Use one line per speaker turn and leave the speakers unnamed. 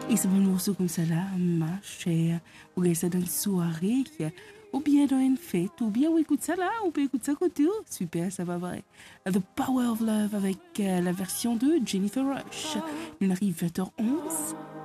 Et c'est un morceau comme ça là, marche, ou bien ça dans une soirée, ou bien dans une fête, ou bien on écoute ça là, on peut écouter ça côté. Super, ça va vrai. The Power of Love avec la version de Jennifer Rush. Il arrive 20h11.